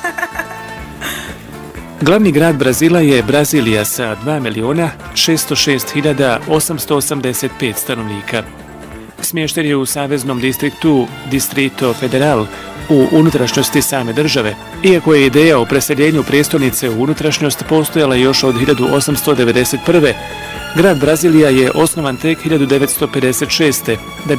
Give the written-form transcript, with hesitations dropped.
Glavni grad Brazila je Brazilija sa 2.606.885 stanovnika. Smješten je u saveznom distriktu Distrito Federal u unutrašnjosti same države, iako je ideja o preseljenju prijestolnice u unutrašnjost postojala još od 1891. Grad Brazilija je osnovan tek 1956. da bi